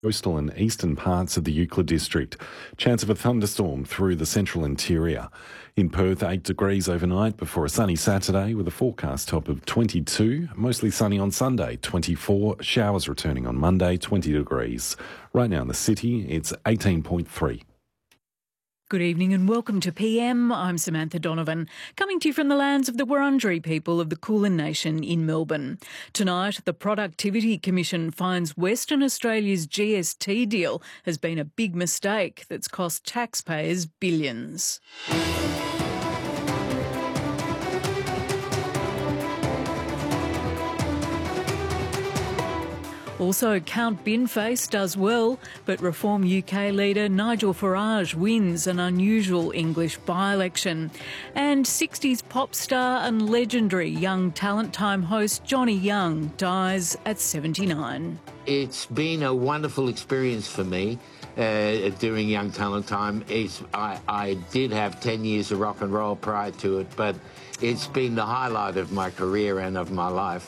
Coastal and eastern parts of the Euclid district. Chance of a thunderstorm through the central interior. In Perth, 8 degrees overnight before a sunny Saturday with a forecast top of 22. Mostly sunny on Sunday, 24. Showers returning on Monday, 20 degrees. Right now in the city, it's 18.3. Good evening and welcome to PM. I'm Samantha Donovan, coming to you from the lands of the Wurundjeri people of the Kulin Nation in Melbourne. Tonight, the Productivity Commission finds Western Australia's GST deal has been a big mistake that's cost taxpayers billions. Also, Count Binface does well, but Reform UK leader Nigel Farage wins an unusual English by-election. And 60s pop star and legendary Young Talent Time host Johnny Young dies at 79. It's been a wonderful experience for me during Young Talent Time. I did have 10 years of rock and roll prior to it, but it's been the highlight of my career and of my life.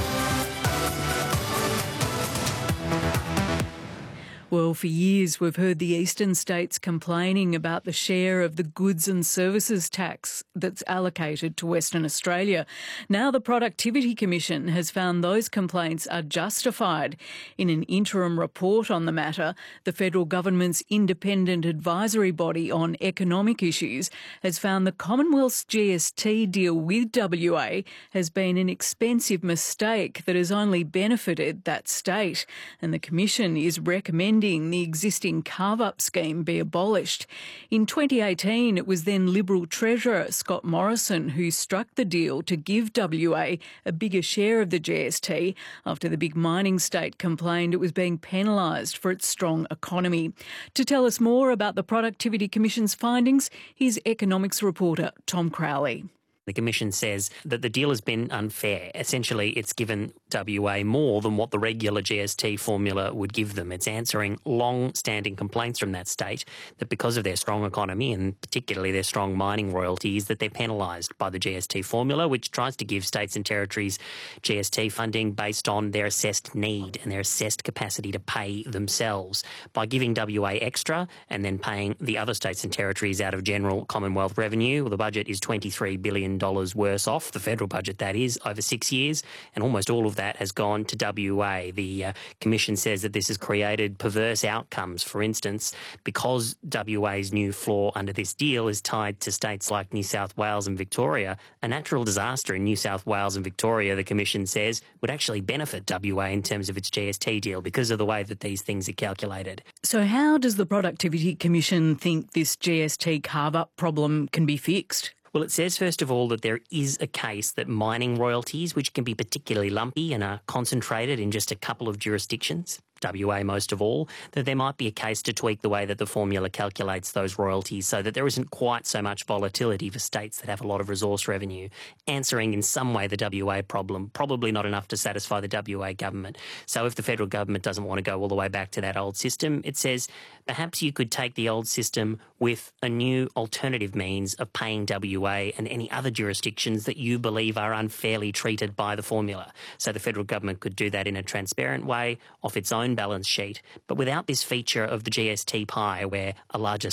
Well, for years we've heard the eastern states complaining about the share of the goods and services tax that's allocated to Western Australia. Now the Productivity Commission has found those complaints are justified. In an interim report on the matter, the federal government's independent advisory body on economic issues has found the Commonwealth's GST deal with WA has been an expensive mistake that has only benefited that state. And the Commission is recommending the existing carve-up scheme be abolished. In 2018, it was then Liberal Treasurer Scott Morrison who struck the deal to give WA a bigger share of the GST after the big mining state complained it was being penalised for its strong economy. To tell us more about the Productivity Commission's findings, here's economics reporter Tom Crowley. The Commission says that the deal has been unfair. Essentially, it's given WA more than what the regular GST formula would give them. It's answering long-standing complaints from that state that because of their strong economy and particularly their strong mining royalties, that they're penalised by the GST formula, which tries to give states and territories GST funding based on their assessed need and their assessed capacity to pay themselves. By giving WA extra and then paying the other states and territories out of general Commonwealth revenue, the budget is $23 billion worse off, the federal budget that is, over 6 years, and almost all of that has gone to WA. The Commission says that this has created perverse outcomes. For instance, because WA's new floor under this deal is tied to states like New South Wales and Victoria, a natural disaster in New South Wales and Victoria, the Commission says, would actually benefit WA in terms of its GST deal because of the way that these things are calculated. So how does the Productivity Commission think this GST carve-up problem can be fixed? Well, it says, first of all, that there is a case that mining royalties, which can be particularly lumpy and are concentrated in just a couple of jurisdictions, WA most of all, that there might be a case to tweak the way that the formula calculates those royalties so that there isn't quite so much volatility for states that have a lot of resource revenue, answering in some way the WA problem, probably not enough to satisfy the WA government. So if the federal government doesn't want to go all the way back to that old system, it says perhaps you could take the old system with a new alternative means of paying WA and any other jurisdictions that you believe are unfairly treated by the formula. So the federal government could do that in a transparent way off its own balance sheet, but without this feature of the GST pie where a larger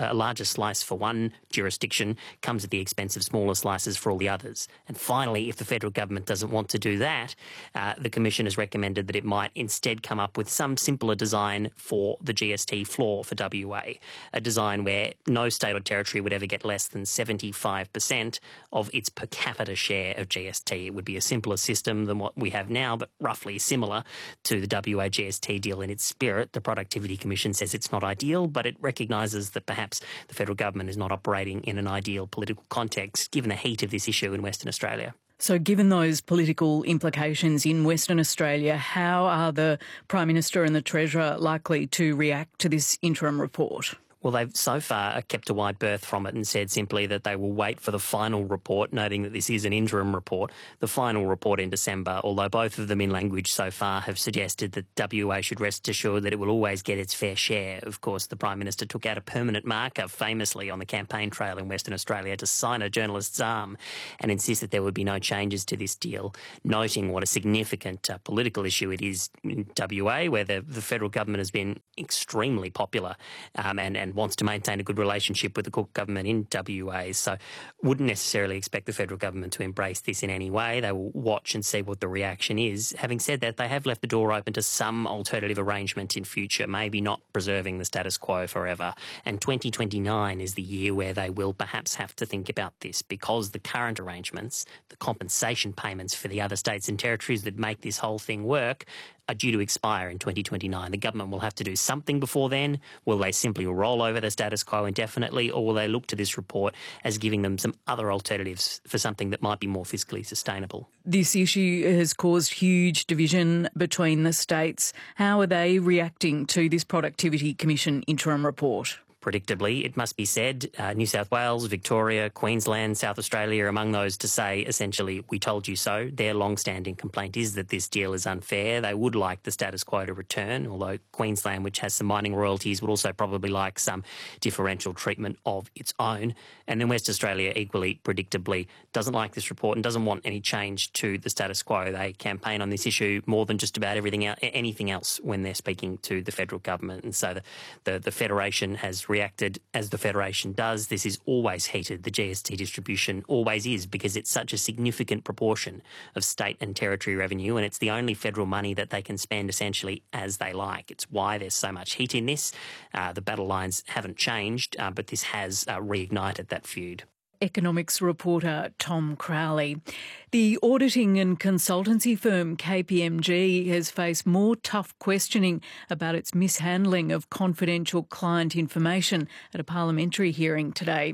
slice for one jurisdiction comes at the expense of smaller slices for all the others. And finally, if the federal government doesn't want to do that, the Commission has recommended that it might instead come up with some simpler design for the GST floor for WA, a design where no state or territory would ever get less than 75% of its per capita share of GST. It would be a simpler system than what we have now, but roughly similar to the WA GST deal in its spirit. The Productivity Commission says it's not ideal, but it recognises that perhaps the federal government is not operating in an ideal political context, given the heat of this issue in Western Australia. So given those political implications in Western Australia, how are the Prime Minister and the Treasurer likely to react to this interim report? Well, they've so far kept a wide berth from it and said simply that they will wait for the final report, noting that this is an interim report, the final report in December, although both of them in language so far have suggested that WA should rest assured that it will always get its fair share. Of course, the Prime Minister took out a permanent marker famously on the campaign trail in Western Australia to sign a journalist's arm and insist that there would be no changes to this deal, noting what a significant political issue it is in WA, where the federal government has been extremely popular and wants to maintain a good relationship with the Cook government in WA. So wouldn't necessarily expect the federal government to embrace this in any way. They will watch and see what the reaction is. Having said that, they have left the door open to some alternative arrangement in future, maybe not preserving the status quo forever. And 2029 is the year where they will perhaps have to think about this, because the current arrangements, the compensation payments for the other states and territories that make this whole thing work, are due to expire in 2029. The government will have to do something before then. Will they simply roll over the status quo indefinitely, or will they look to this report as giving them some other alternatives for something that might be more fiscally sustainable? This issue has caused huge division between the states. How are they reacting to this Productivity Commission interim report? Predictably, it must be said, New South Wales, Victoria, Queensland, South Australia are among those to say, essentially, we told you so. Their long-standing complaint is that this deal is unfair. They would like the status quo to return, although Queensland, which has some mining royalties, would also probably like some differential treatment of its own. And then West Australia, equally predictably, doesn't like this report and doesn't want any change to the status quo. They campaign on this issue more than just about anything else when they're speaking to the federal government. And so the Federation has reacted as the Federation does. This is always heated. The GST distribution always is, because it's such a significant proportion of state and territory revenue, and it's the only federal money that they can spend essentially as they like. It's why there's so much heat in this. The battle lines haven't changed, but this has reignited that feud. Economics reporter Tom Crowley. The auditing and consultancy firm KPMG has faced more tough questioning about its mishandling of confidential client information at a parliamentary hearing today.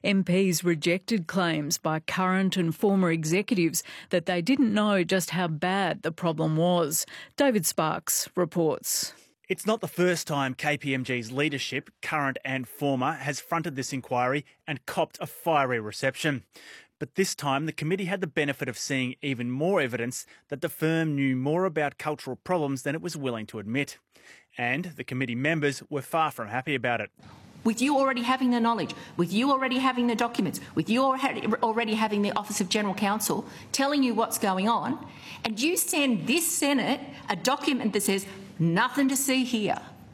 MPs rejected claims by current and former executives that they didn't know just how bad the problem was. David Sparks reports. It's not the first time KPMG's leadership, current and former, has fronted this inquiry and copped a fiery reception. But this time the committee had the benefit of seeing even more evidence that the firm knew more about cultural problems than it was willing to admit. And the committee members were far from happy about it. With you already having the knowledge, with you already having the documents, with you already having the Office of General Counsel telling you what's going on, and you send this Senate a document that says, nothing to see here.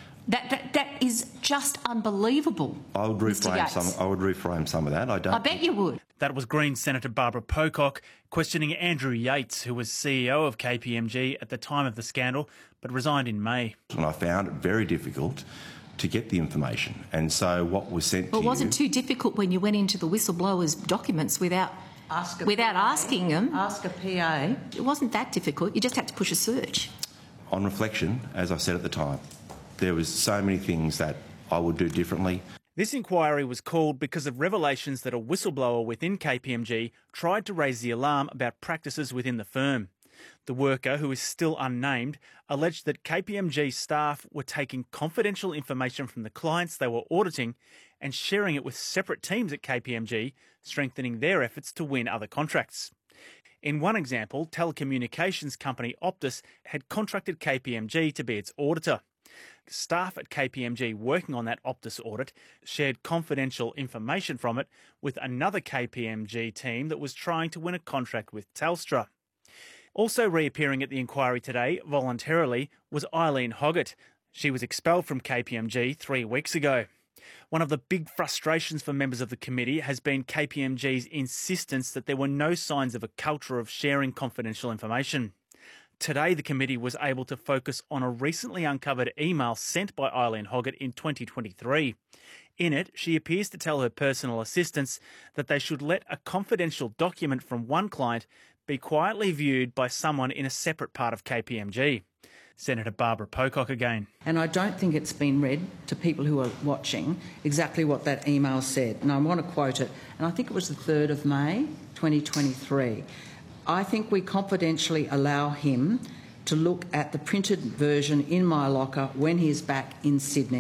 That is just unbelievable. I would reframe some of that. I bet you would. That was Green Senator Barbara Pocock questioning Andrew Yates, who was CEO of KPMG at the time of the scandal, but resigned in May. And I found it very difficult to get the information. And so what was sent to you... Well, it wasn't too difficult when you went into the whistleblower's documents without asking them. Ask a PA. It wasn't that difficult. You just had to push a search. On reflection, as I said at the time, there was so many things that I would do differently. This inquiry was called because of revelations that a whistleblower within KPMG tried to raise the alarm about practices within the firm. The worker, who is still unnamed, alleged that KPMG staff were taking confidential information from the clients they were auditing and sharing it with separate teams at KPMG, strengthening their efforts to win other contracts. In one example, telecommunications company Optus had contracted KPMG to be its auditor. Staff at KPMG working on that Optus audit shared confidential information from it with another KPMG team that was trying to win a contract with Telstra. Also reappearing at the inquiry today, voluntarily, was Eileen Hoggett. She was expelled from KPMG 3 weeks ago. One of the big frustrations for members of the committee has been KPMG's insistence that there were no signs of a culture of sharing confidential information. Today, the committee was able to focus on a recently uncovered email sent by Eileen Hoggett in 2023. In it, she appears to tell her personal assistants that they should let a confidential document from one client be quietly viewed by someone in a separate part of KPMG. Senator Barbara Pocock again. And I don't think it's been read to people who are watching exactly what that email said. And I want to quote it. And I think it was the 3rd of May, 2023. I think we confidentially allow him to look at the printed version in my locker when he's back in Sydney.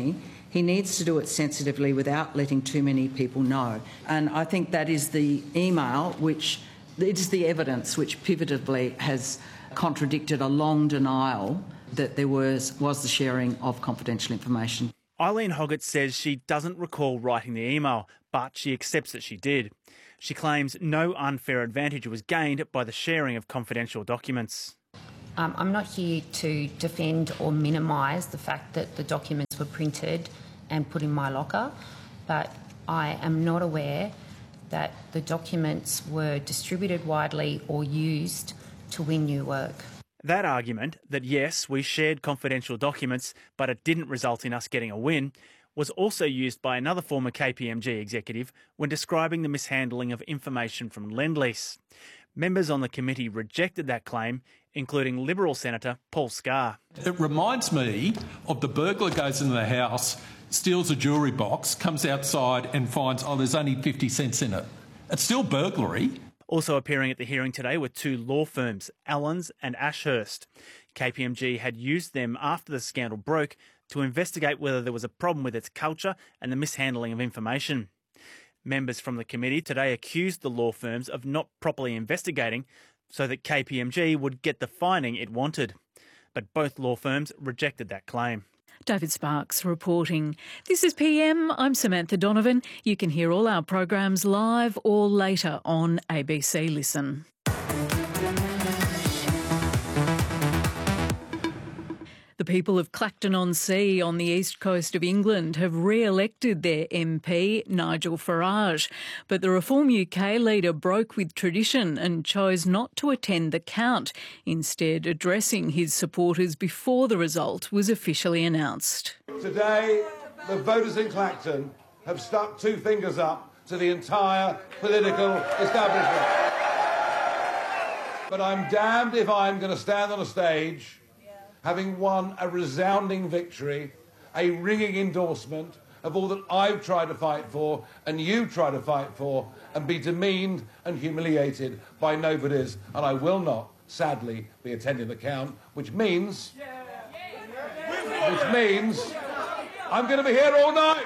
He needs to do it sensitively without letting too many people know. And I think that is the email which, it is the evidence which pivotably has contradicted a long denial that there was the sharing of confidential information. Eileen Hoggett says she doesn't recall writing the email, but she accepts that she did. She claims no unfair advantage was gained by the sharing of confidential documents. I'm not here to defend or minimise the fact that the documents were printed and put in my locker, but I am not aware that the documents were distributed widely or used to win new work. That argument that yes, we shared confidential documents, but it didn't result in us getting a win, was also used by another former KPMG executive when describing the mishandling of information from Lendlease. Members on the committee rejected that claim, including Liberal Senator Paul Scar. It reminds me of the burglar goes into the house, steals a jewellery box, comes outside and finds, there's only 50 cents in it. It's still burglary. Also appearing at the hearing today were two law firms, Allens and Ashurst. KPMG had used them after the scandal broke to investigate whether there was a problem with its culture and the mishandling of information. Members from the committee today accused the law firms of not properly investigating so that KPMG would get the finding it wanted. But both law firms rejected that claim. David Sparks reporting. This is PM. I'm Samantha Donovan. You can hear all our programs live or later on ABC Listen. The people of Clacton-on-Sea on the east coast of England have re-elected their MP, Nigel Farage. But the Reform UK leader broke with tradition and chose not to attend the count, instead addressing his supporters before the result was officially announced. Today, the voters in Clacton have stuck two fingers up to the entire political establishment. But I'm damned if I'm going to stand on a stage having won a resounding victory, a ringing endorsement of all that I've tried to fight for and you try to fight for, and be demeaned and humiliated by nobodies. And I will not, sadly, be attending the count, which means I'm going to be here all night.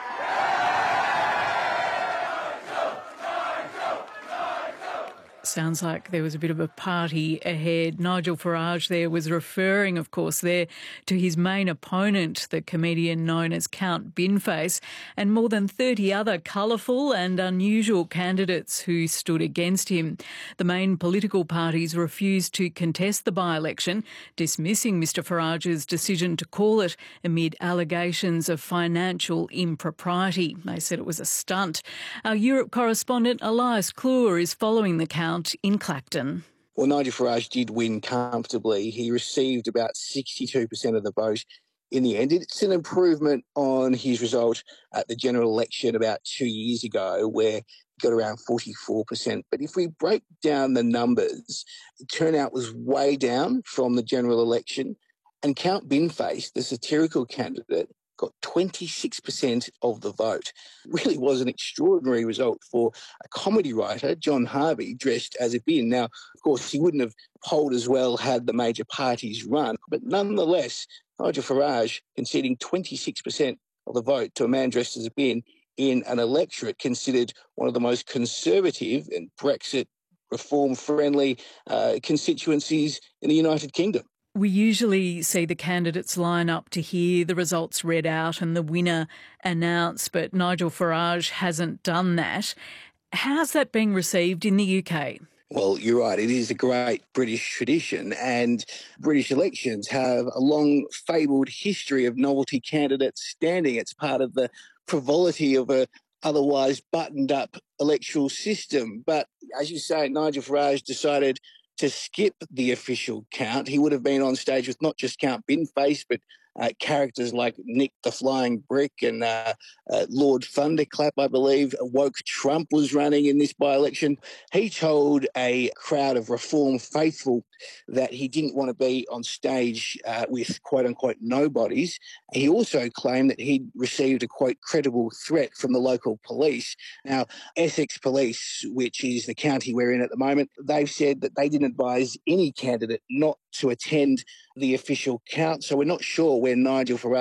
Sounds like there was a bit of a party ahead. Nigel Farage there was referring, of course, there to his main opponent, the comedian known as Count Binface, and more than 30 other colourful and unusual candidates who stood against him. The main political parties refused to contest the by-election, dismissing Mr Farage's decision to call it amid allegations of financial impropriety. They said it was a stunt. Our Europe correspondent Elias Kluwer is following the count in Clacton. Well, Nigel Farage did win comfortably. He received about 62% of the vote in the end. It's an improvement on his result at the general election about 2 years ago, where he got around 44%. But if we break down the numbers, the turnout was way down from the general election. And Count Binface, the satirical candidate, got 26% of the vote. It really was an extraordinary result for a comedy writer, John Harvey, dressed as a bin. Now, of course, he wouldn't have polled as well had the major parties run, but nonetheless, Nigel Farage conceding 26% of the vote to a man dressed as a bin in an electorate considered one of the most conservative and Brexit reform-friendly constituencies in the United Kingdom. We usually see the candidates line up to hear the results read out and the winner announced, but Nigel Farage hasn't done that. How's that being received in the UK? Well, you're right. It is a great British tradition, and British elections have a long fabled history of novelty candidates standing. It's part of the frivolity of a otherwise buttoned-up electoral system. But as you say, Nigel Farage decided to skip the official count. He would have been on stage with not just Count Binface, but characters like Nick the Flying Brick and Lord Thunderclap, I believe. Woke Trump was running in this by-election. He told a crowd of Reform faithful that he didn't want to be on stage with quote-unquote nobodies. He also claimed that he'd received a, quote, credible threat from the local police. Now, Essex Police, which is the county we're in at the moment, they've said that they didn't advise any candidate not to attend the official count. So we're not sure where Nigel Farage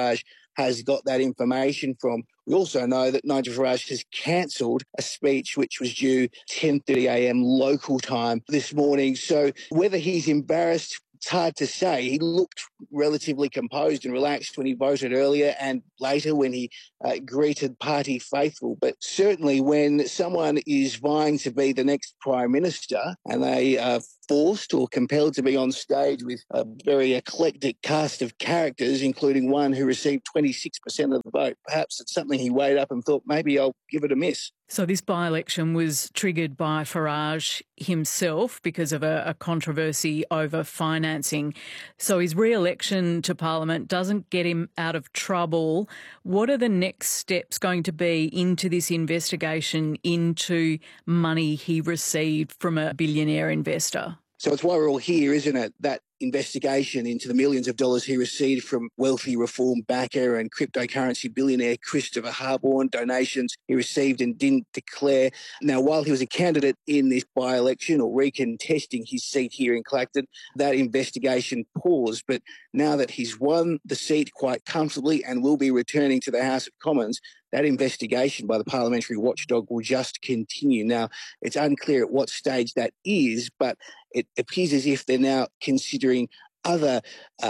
has got that information from. We also know that Nigel Farage has cancelled a speech which was due 10:30am local time this morning. So whether he's embarrassed, it's hard to say. He looked relatively composed and relaxed when he voted earlier and later when he greeted party faithful. But certainly when someone is vying to be the next Prime Minister and they are forced or compelled to be on stage with a very eclectic cast of characters, including one who received 26% of the vote, perhaps it's something he weighed up and thought, maybe I'll give it a miss. So this by-election was triggered by Farage himself because of a controversy over financing. So his re-election to Parliament doesn't get him out of trouble. What are the next steps going to be into this investigation into money he received from a billionaire investor? So it's why we're all here, isn't it? That investigation into the millions of dollars he received from wealthy reform backer and cryptocurrency billionaire Christopher Harborne, donations he received and didn't declare. Now, while he was a candidate in this by-election or recontesting his seat here in Clacton, that investigation paused. But now that he's won the seat quite comfortably and will be returning to the House of Commons, that investigation by the parliamentary watchdog will just continue. Now, it's unclear at what stage that is, but it appears as if they're now considering other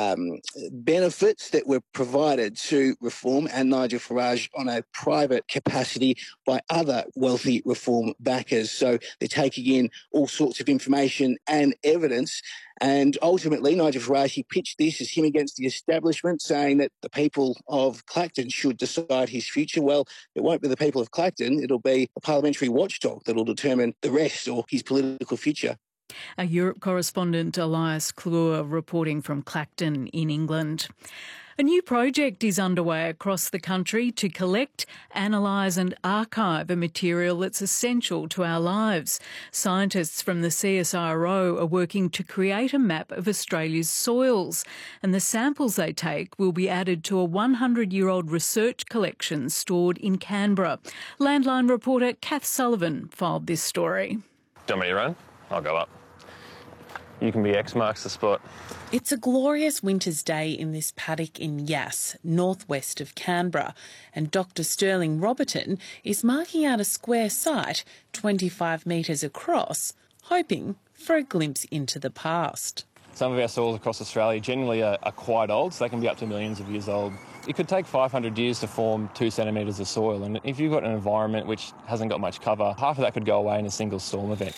benefits that were provided to Reform and Nigel Farage on a private capacity by other wealthy Reform backers. So they're taking in all sorts of information and evidence. And ultimately, Nigel Farage, he pitched this as him against the establishment, saying that the people of Clacton should decide his future. Well, it won't be the people of Clacton. It'll be a parliamentary watchdog that will determine the rest or his political future. Our Europe correspondent Elias Klur reporting from Clacton in England. A new project is underway across the country to collect, analyse and archive a material that's essential to our lives. Scientists from the CSIRO are working to create a map of Australia's soils, and the samples they take will be added to a 100-year-old research collection stored in Canberra. Landline reporter Kath Sullivan filed this story. Do you want me to run? I'll go up. You can be X marks the spot. It's a glorious winter's day in this paddock in Yass, northwest of Canberra, and Dr Sterling Roberton is marking out a square site 25 metres across, hoping for a glimpse into the past. Some of our soils across Australia generally are quite old, so they can be up to millions of years old. It could take 500 years to form 2 centimetres of soil, and if you've got an environment which hasn't got much cover, half of that could go away in a single storm event.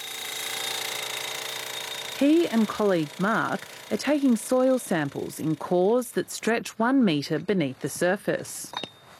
He and colleague Mark are taking soil samples in cores that stretch 1 metre beneath the surface.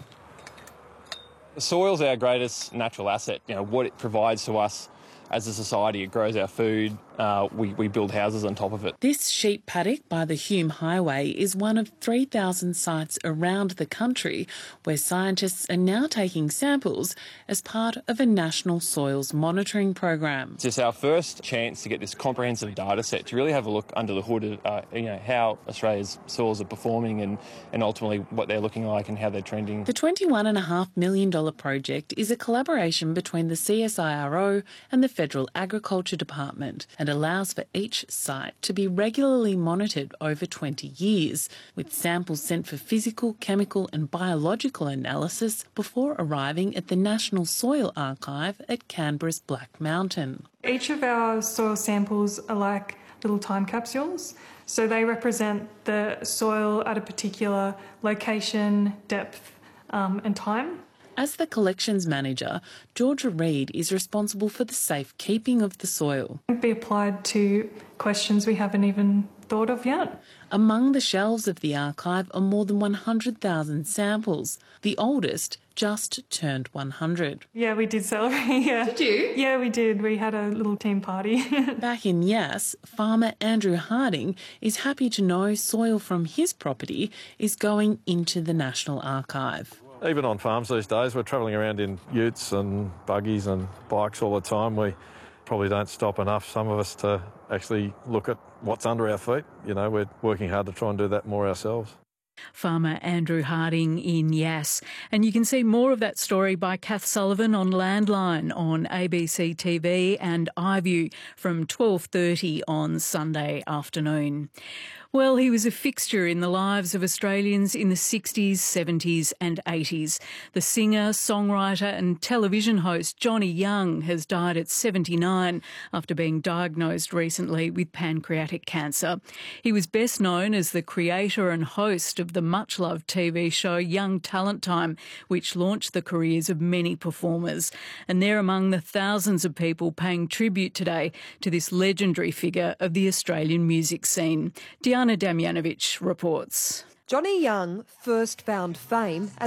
The soil's our greatest natural asset. You know, what it provides to us as a society, it grows our food, we build houses on top of it. This sheep paddock by the Hume Highway is one of 3,000 sites around the country where scientists are now taking samples as part of a national soils monitoring program. It's our first chance to get this comprehensive data set to really have a look under the hood at how Australia's soils are performing and ultimately what they're looking like and how they're trending. The $21.5 million project is a collaboration between the CSIRO and the Federal Agriculture Department and allows for each site to be regularly monitored over 20 years, with samples sent for physical, chemical and biological analysis before arriving at the National Soil Archive at Canberra's Black Mountain. Each of our soil samples are like little time capsules, so they represent the soil at a particular location, depth and time. As the collections manager, Georgia Reid is responsible for the safekeeping of the soil. It can be applied to questions we haven't even thought of yet. Among the shelves of the archive are more than 100,000 samples. The oldest just turned 100. Yeah, we did celebrate, yeah. Did you? Yeah, we did. We had a little team party. Back in Yass, farmer Andrew Harding is happy to know soil from his property is going into the National Archive. Even on farms these days, we're travelling around in utes and buggies and bikes all the time. We probably don't stop enough, some of us, to actually look at what's under our feet. You know, we're working hard to try and do that more ourselves. Farmer Andrew Harding in Yass. And you can see more of that story by Kath Sullivan on Landline on ABC TV and iView from 12:30 on Sunday afternoon. Well, he was a fixture in the lives of Australians in the 60s, 70s and 80s. The singer, songwriter and television host Johnny Young has died at 79 after being diagnosed recently with pancreatic cancer. He was best known as the creator and host of the much-loved TV show Young Talent Time, which launched the careers of many performers. And they're among the thousands of people paying tribute today to this legendary figure of the Australian music scene. Diana Damjanovic reports. Johnny Young first found fame as